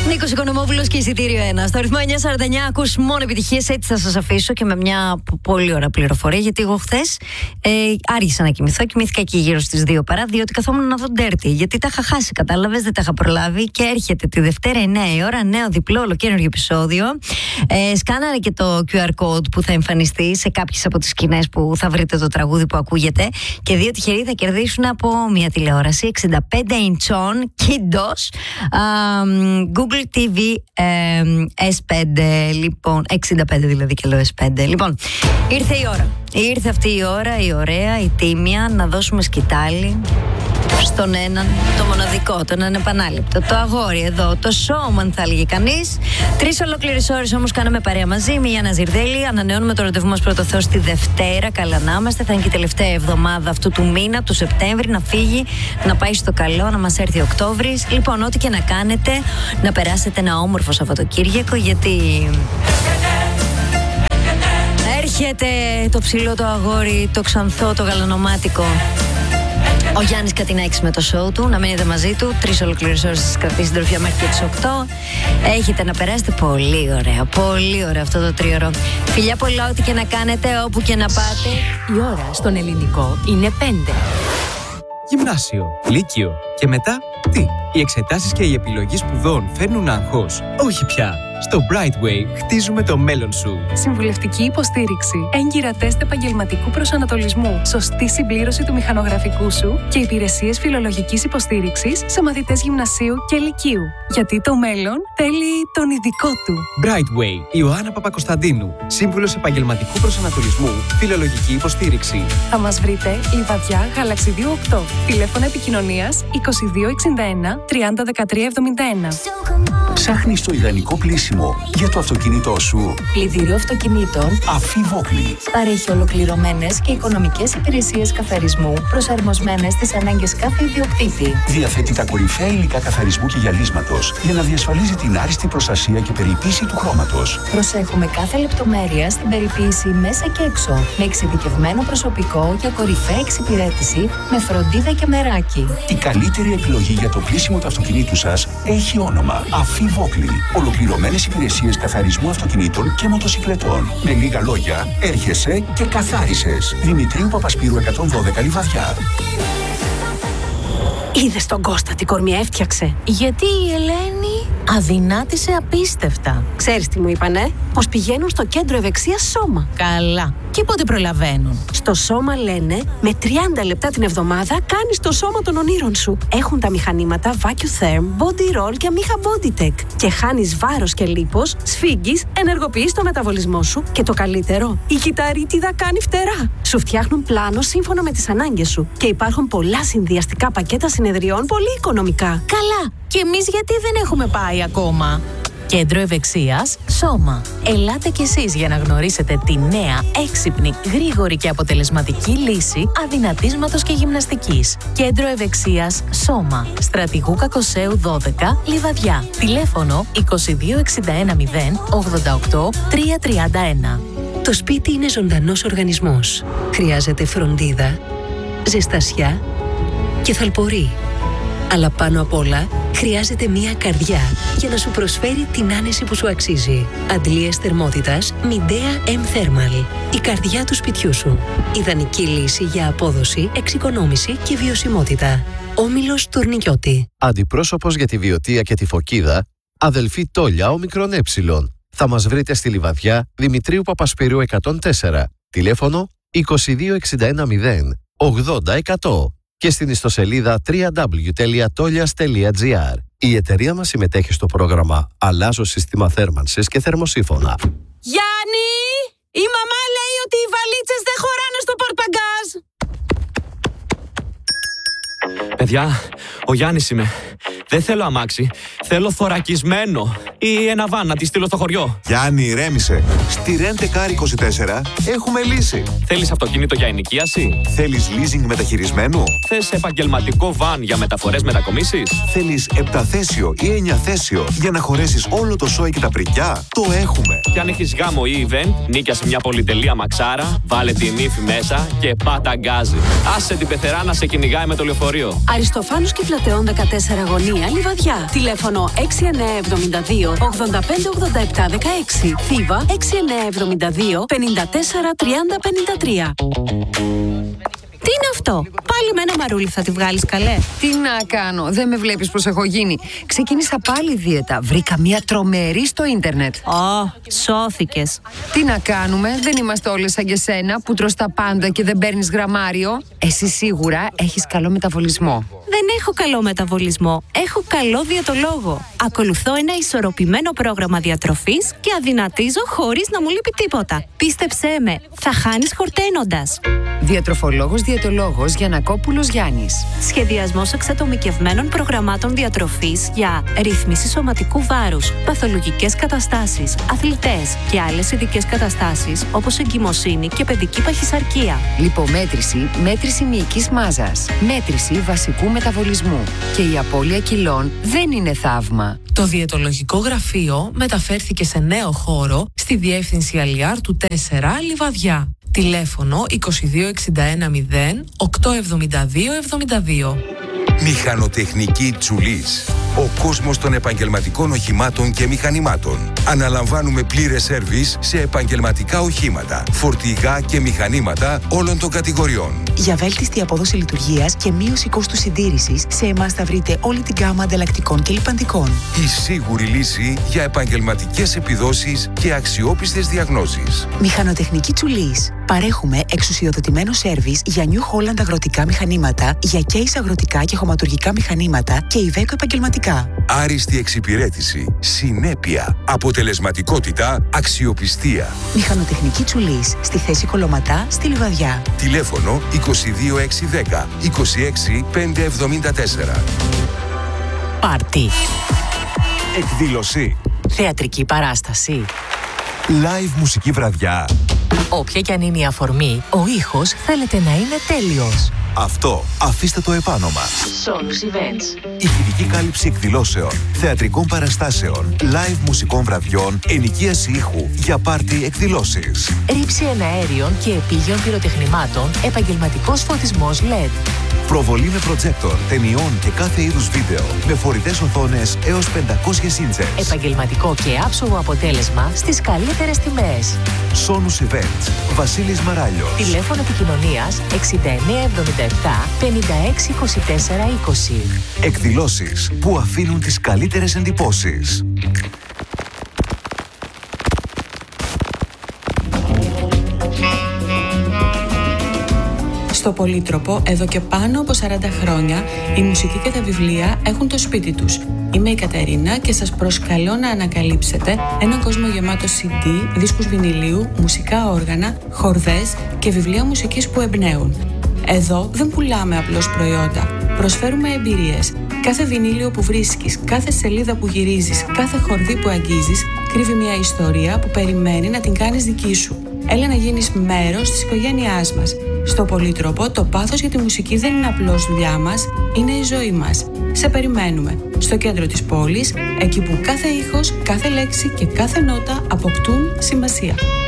Νίκος Οικονομόπουλος και εισιτήριο 1. Στο ρυθμό 949 ακούς μόνο επιτυχίες. Έτσι θα σας αφήσω και με μια πολύ ωραία πληροφορία. Γιατί εγώ χθες άργησα να κοιμηθώ. Κοιμήθηκα εκεί γύρω στις 2 παρά, διότι καθόμουν να δω Dirty. Γιατί τα είχα χάσει, κατάλαβες, δεν τα είχα προλάβει. Και έρχεται τη Δευτέρα 9 η ώρα νέο διπλό ολοκαίριο επεισόδιο. Σκάναρε και το QR code που θα εμφανιστεί σε κάποιες από τις σκηνές που θα βρείτε το τραγούδι που ακούγεται. Και 2 τυχεροί θα κερδίσουν από μια τηλεόραση 65 inch Kiddos Google TV S5. Λοιπόν, 65 δηλαδή και λέω S5. Λοιπόν, ήρθε η ώρα. Ήρθε αυτή η ώρα, η ωραία, η τίμια, να δώσουμε σκητάλη στον έναν, το μοναδικό, τον ανεπανάληπτο, το αγόρι εδώ, το showman θα έλεγε κανείς. 3 ολόκληρες ώρες όμως κάναμε παρέα μαζί με Γιάννα Ζιρδέλη. Ανανεώνουμε το ραντεβού μας πρώτο Θεός τη Δευτέρα. Καλά να είμαστε. Θα είναι και η τελευταία εβδομάδα αυτού του μήνα, του Σεπτέμβρη, να φύγει, να πάει στο καλό, να μας έρθει Οκτώβρης. Λοιπόν, ό,τι και να κάνετε, να περάσετε ένα όμορφο Σαββατοκύριακο, γιατί έρχεται το ψηλό το αγόρι, το ξανθό, το γαλανομάτικο. Ο Γιάννης Κατινάκης με το show του, να μείνετε μαζί του. 3 ολοκληρές ώρες σας κρατήσει συντροφιά μέχρι και τις 8. Έχετε να περάσετε πολύ ωραία αυτό το τρίωρο. Φιλιά πολλά, ό,τι και να κάνετε, όπου και να πάτε. Η ώρα στον ελληνικό είναι 5. Γυμνάσιο, λύκειο και μετά τι? Οι εξετάσεις και η επιλογή σπουδών φέρνουν άγχος? Όχι πια. Στο Brightway χτίζουμε το μέλλον σου. Συμβουλευτική υποστήριξη, έγκυρα τεστ επαγγελματικού προσανατολισμού, σωστή συμπλήρωση του μηχανογραφικού σου και υπηρεσίες φιλολογικής υποστήριξης σε μαθητές γυμνασίου και λυκείου. Γιατί το μέλλον θέλει τον ειδικό του. Brightway, Ιωάννα Παπακοσταντίνου. Σύμβουλος επαγγελματικού προσανατολισμού, φιλολογική υποστήριξη. Θα μας βρείτε Λιβαδιά, Γαλαξιδίου 8. Τηλέφωνο επικοινωνίας 2261 30 13 71. Ψάχνεις το ιδανικό πλήσιμο για το αυτοκίνητό σου? Πλυντήριο αυτοκινήτων Αφιβόκλη. παρέχει ολοκληρωμένες και οικονομικές υπηρεσίες καθαρισμού προσαρμοσμένες στις ανάγκες κάθε ιδιοκτήτη. Διαθέτει τα κορυφαία υλικά καθαρισμού και γυαλίσματος για να διασφαλίζει την άριστη προστασία και περιποίηση του χρώματος. Προσέχουμε κάθε λεπτομέρεια στην περιποίηση μέσα και έξω, με εξειδικευμένο προσωπικό για κορυφαία εξυπηρέτηση, με φροντίδα και μεράκι. Η καλύτερη επιλογή για το πλήσιμο του αυτοκινήτου σας έχει όνομα Αφιβόκλη. Ολοκληρωμένες υπηρεσίες καθαρισμού αυτοκινήτων και μοτοσικλετών. Με λίγα λόγια, έρχεσαι και καθάρισες. Δημητρίου Παπασπύρου 112 Λιβαδιά. Είδες τον Κώστα τι κορμιά έφτιαξε? Γιατί η Ελένη αδυνάτησε απίστευτα. Ξέρεις τι μου είπανε? Πως πηγαίνουν στο κέντρο ευεξίας Σώμα. Καλά. Και πότε προλαβαίνουν? Στο Σώμα λένε με 30 λεπτά την εβδομάδα κάνεις το σώμα των ονείρων σου. Έχουν τα μηχανήματα VacuTherm, Body Roll και Amiga BodyTech. Και χάνεις βάρος και λίπος, σφίγγεις, ενεργοποιείς το μεταβολισμό σου και το καλύτερο, η κυταρίτιδα κάνει φτερά. Σου φτιάχνουν πλάνο σύμφωνα με τις ανάγκες σου. Και υπάρχουν πολλά συνδυαστικά πακέτα συνεδριών πολύ οικονομικά. Καλά. Και εμείς γιατί δεν έχουμε πάει ακόμα? Κέντρο Ευεξίας Σώμα. Ελάτε κι εσείς για να γνωρίσετε τη νέα, έξυπνη, γρήγορη και αποτελεσματική λύση αδυνατίσματος και γυμναστικής. Κέντρο Ευεξίας Σώμα. Στρατηγού Κακοσέου 12, Λιβαδιά. Τηλέφωνο 2261 0 88 331. Το σπίτι είναι ζωντανός οργανισμός. Χρειάζεται φροντίδα, ζεστασιά και θαλπορή. Αλλά πάνω απ' όλα χρειάζεται μία καρδιά για να σου προσφέρει την άνεση που σου αξίζει. Αντλίες θερμότητας Midea M Thermal. Η καρδιά του σπιτιού σου. Ιδανική λύση για απόδοση, εξοικονόμηση και βιωσιμότητα. Όμιλος Τουρνικιώτη. Αντιπρόσωπος για τη Βιωτία και τη Φωκίδα, αδελφή Τόλια Όμικρον Ε. Θα μας βρείτε στη Λιβαδιά, Δημητρίου Παπασπυρίου 104. Τηλέφωνο 2261 0 80 100. Και στην ιστοσελίδα www.tolias.gr. Η εταιρεία μας συμμετέχει στο πρόγραμμα «Αλλάζω σύστημα θέρμανσης και θερμοσύφωνα». Γιάννη! Η μαμά λέει ότι οι βαλίτσες δεν χωράνε στο πορτμπαγκάζ. Παιδιά, ο Γιάννης είμαι. Δεν θέλω αμάξι. Θέλω θωρακισμένο. Ή ένα βαν να τη στείλω στο χωριό. Γιάννη, ηρέμησε. Στη Rent-A-Car 24 έχουμε λύση. Θέλεις αυτοκίνητο για ενοικίαση? Θέλεις leasing μεταχειρισμένου? Θες επαγγελματικό βαν για μεταφορές μετακομίσεις? Θέλεις 7θέσιο ή 9θέσιο για να χωρέσεις όλο το σόι και τα πρικιά? Το έχουμε. Και αν έχεις γάμο ή event, νίκιασε μια πολυτελεία μαξάρα, βάλε την ύφη μέσα και πάτα γκάζι. Άσε την πεθερά να σε κυνηγάει με το λεωφορείο. Λύκειο. Αριστοφάνους και Πλατεών 14 Γωνία, Λιβαδιά. Τηλέφωνο 6972 858716. Θήβα 6972 543053. Τι είναι αυτό? Πάλι με ένα μαρούλι θα τη βγάλεις, καλέ? Τι να κάνω, δεν με βλέπεις πως έχω γίνει? Ξεκίνησα πάλι δίαιτα. Βρήκα μια τρομερή στο ίντερνετ. Σώθηκες. Τι να κάνουμε, δεν είμαστε όλες σαν και σένα που τρως τα πάντα και δεν παίρνεις γραμμάριο. Εσύ σίγουρα έχεις καλό μεταβολισμό. Δεν έχω καλό μεταβολισμό. Έχω καλό διαιτολόγο. Ακολουθώ ένα ισορροπημένο πρόγραμμα διατροφής και αδυνατίζω χωρίς να μου λείπει τίποτα. Πίστεψέ με, θα χάνεις χορταίνοντας. Διατροφολόγος διαιτολόγος Γιαννακόπουλος Γιάννης. Σχεδιασμός εξατομικευμένων προγραμμάτων διατροφής για ρύθμιση σωματικού βάρους, παθολογικές καταστάσεις, αθλητές και άλλες ειδικές καταστάσεις όπως εγκυμοσύνη και παιδική παχυσαρκία. Λιπομέτρηση, μέτρηση μυϊκής μάζας, μέτρηση βασικού μεταβολισμού. Και η απώλεια κιλών δεν είναι θαύμα. Το διαιτολογικό γραφείο μεταφέρθηκε σε νέο χώρο στη διεύθυνση Αλιάρ του 4 Λιβαδιά. Τηλέφωνο 2261 0 872 72. Μηχανοτεχνική Τζουλής. Ο κόσμος των επαγγελματικών οχημάτων και μηχανημάτων. Αναλαμβάνουμε πλήρες σέρβις σε επαγγελματικά οχήματα, φορτηγά και μηχανήματα όλων των κατηγοριών. Για βέλτιστη απόδοση λειτουργίας και μείωση κόστους συντήρησης, σε εμάς θα βρείτε όλη την γκάμα ανταλλακτικών και λιπαντικών. Η σίγουρη λύση για επαγγελματικές επιδόσεις και αξιόπιστες διαγνώσεις. Μηχανοτεχνική Τζουλής. Παρέχουμε εξουσιοδοτημένο σέρβις για New Holland αγροτικά μηχανήματα, για Case αγροτικά και χωματουργικά μηχανήματα και Iveco επαγγελματικά. Άριστη εξυπηρέτηση, συνέπεια, αποτελεσματικότητα, αξιοπιστία. Μηχανοτεχνική Τζουλής, στη θέση Κολωματά, στη Λιβαδιά. Τηλέφωνο 22610 26574. Πάρτι. Εκδήλωση. Θεατρική παράσταση. Live μουσική βραδιά. Όποια κι αν είναι η αφορμή, ο ήχος θέλετε να είναι τέλειος. Αυτό αφήστε το επάνομα. Sonus Events. Ηχητική κάλυψη εκδηλώσεων, θεατρικών παραστάσεων, live μουσικών βραδιών, ενοικίαση ήχου για πάρτι εκδηλώσεις. Ρήψη εναέριων και επίγειων πυροτεχνημάτων, επαγγελματικός φωτισμός LED. Προβολή με προτζέκτορ, ταινιών και κάθε είδους βίντεο, με φορητές οθόνες έως 500 ίντσες. Επαγγελματικό και άψογο αποτέλεσμα στις καλύτερες τιμές. Sonus Events. Βασίλης Μαράλιος. Τηλέφωνο επικοινωνίας 6977 5624 20. Εκδηλώσεις που αφήνουν τις καλύτερες εντυπώσεις. Στο Πολύτροπο, εδώ και πάνω από 40 χρόνια, η μουσική και τα βιβλία έχουν το σπίτι τους. Είμαι η Κατερίνα και σας προσκαλώ να ανακαλύψετε έναν κόσμο γεμάτο CD, δίσκους βινιλίου, μουσικά όργανα, χορδές και βιβλία μουσικής που εμπνέουν. Εδώ δεν πουλάμε απλώς προϊόντα, προσφέρουμε εμπειρίες. Κάθε βινίλιο που βρίσκεις, κάθε σελίδα που γυρίζεις, κάθε χορδή που αγγίζεις, κρύβει μια ιστορία που περιμένει να την κάνεις δική σου. Έλα να γίνεις μέρος της οικογένειάς μας. Στο Πολύτροπο, το πάθος για τη μουσική δεν είναι απλώς δουλειά μας, είναι η ζωή μας. Σε περιμένουμε. Στο κέντρο της πόλης, εκεί που κάθε ήχος, κάθε λέξη και κάθε νότα αποκτούν σημασία.